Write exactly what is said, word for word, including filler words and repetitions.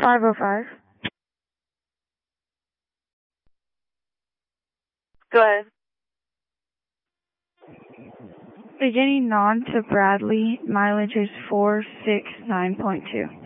five oh five. Go ahead. Beginning on to Bradley, mileage is four six nine point two.